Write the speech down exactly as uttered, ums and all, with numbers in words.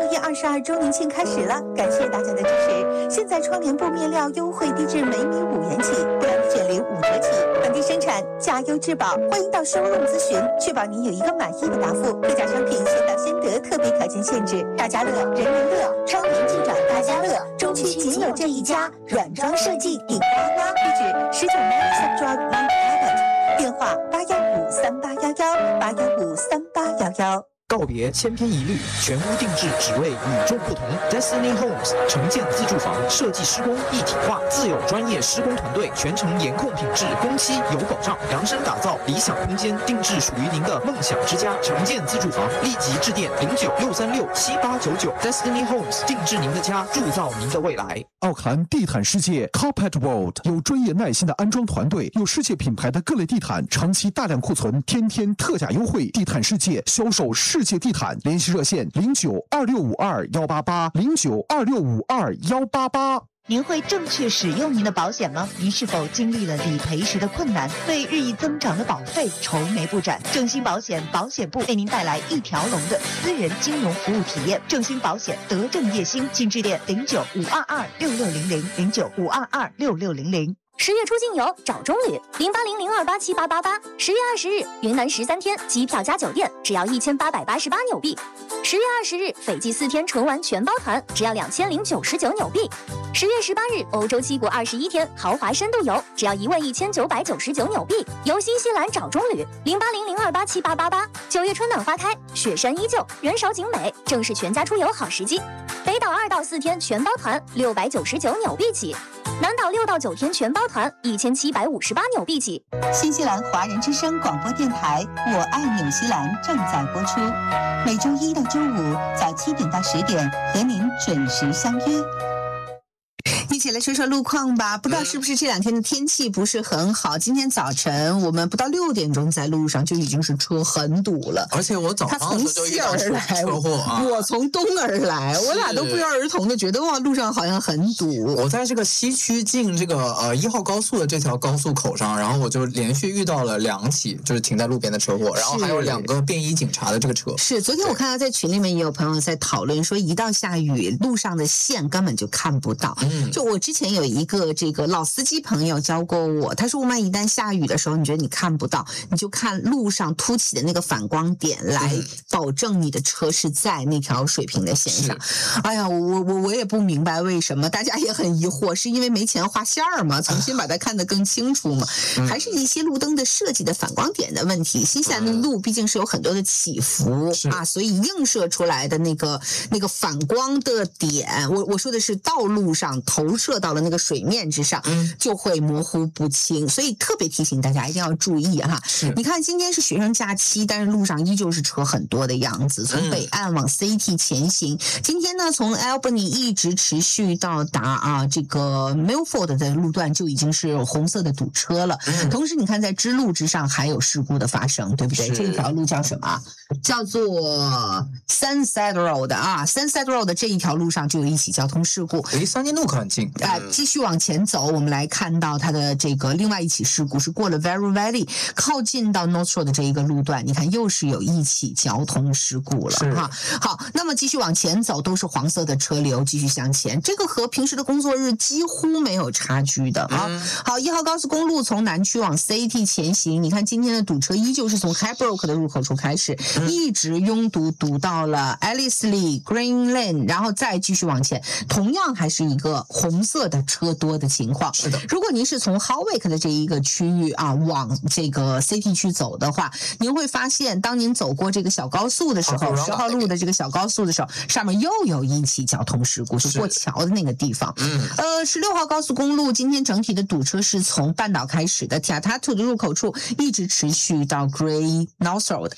业二十二周年庆开始了，感谢大家的支持。现在窗帘布面料优惠低至每米五元起，量选零五折起，本地生产，价优质保。欢迎到收录咨询，确保您有一个满意的答复。各家商品先到先得，特别条件限制。大家乐，人人乐，窗帘尽转大家乐。中区仅有这一家，软装设计顶呱呱。地址十九 Manchester Drive Mount Albert， 电话八幺五三八幺幺八幺五三八幺幺。 告别千篇一律，全屋定制，只为与众不同。Destiny Homes 城建自住房设计施工一体化，自有专业施工团队，全程严控品质，工期有保障，量身打造理想空间，定制属于您的梦想之家。城建自住房，立即致电零九六三六七八九九。Destiny Homes 定制您的家，铸造您的未来。 奥克兰地毯世界 Carpet World 有专业耐心的安装团队，有世界品牌的各类地毯，长期大量库存，天天特价优惠。地毯世界销售世界地毯，联系热线零九二六五二幺八八零九二六五二幺八八。 您会正确使用您的保险吗？您是否经历了理赔时的困难，为日益增长的保费愁眉不展？正兴保险保险部为您带来一条龙的私人金融服务体验。正兴保险德政业兴，请致电零九五二二六六零零零九五二二六六零零。 十月出境游找中旅零八零零二八七八八八。十月二十日云南十三天机票加酒店只要一千八百八十八纽币。十月二十日斐济四天纯玩全包团只要两千零九十九纽币。十月十八日欧洲七国二十一天豪华深度游只要一万一千九百九十九纽币。游新西兰找中旅零八零零二八七八八八。九月春暖花开，雪山依旧，人少景美，正是全家出游好时机。北岛二到四天全包团六百九十九纽币起。南岛六到九天全包团一千七百五十八纽币起。 新西兰华人之声广播电台《我爱纽西兰》正在播出，每周一到周五早七点到十点和您准时相约。一起来说说路况吧，不知道是不是这两天的天气不是很好。今天早晨我们不到六点钟在路上就已经是车很堵了， 而且我早上的时候就遇到车祸啊， 我从东而来，我俩都不约而同的觉得哇，路上好像很堵。 我在这个西区进这个呃一号高速的这条高速口上，然后我就连续遇到了两起就是停在路边的车祸，然后还有两个便衣警察的这个车。 是，昨天我看到在群里面也有朋友在讨论说，一到下雨，路上的线根本就看不到。嗯，就我之前有一个这个老司机朋友教过我，他说我们一旦下雨的时候，你觉得你看不到，你就看路上凸起的那个反光点来保证你的车是在那条水平的线上。哎呀，我我我也不明白为什么，大家也很疑惑，是因为没钱画线儿吗？重新把它看得更清楚吗？还是一些路灯的设计的反光点的问题？新西兰的路毕竟是有很多的起伏啊，所以映射出来的那个那个反光的点，我我说的是道路上投射到了那个水面之上，就会模糊不清，所以特别提醒大家一定要注意哈。你看今天是学生假期，但是路上依旧是车很多的样子，从北岸往 C T 前行。今天呢，从 Albany 一直持续到达啊这个 Milford 的路段就已经是红色的堵车了。同时你看在支路之上还有事故的发生，对不对？这条路叫什么？叫做 Sunset Road 啊 Sunset Road 这一条路上就有一起交通事故， 离三金路口很近。 啊、呃，继续往前走，我们来看到它的这个另外一起事故是过了 Vero Valley， 靠近到 North Shore 的这一个路段，你看又是有一起交通事故了哈。好，那么继续往前走，都是黄色的车流，继续向前，这个和平时的工作日几乎没有差距的啊。嗯、好，一号高速公路从南区往 C T 前行，你看今天的堵车依旧是从 Highbrook 的入口处开始，嗯、一直拥堵堵到了 Ellerslie Green Lane， 然后再继续往前，同样还是一个红色的车多的情况。 是的， 如果您是从 Howick 的这一个区域啊往这个 C T 区走的话，您会发现当您走过这个小高速的时候，十号路的这个小高速的时候，上面又有一起交通事故，是过桥的那个地方。嗯，呃，十六号高速公路今天整体的堵车是从半岛开始的 Te Atatu 的入口处一直持续到 Grey North Road，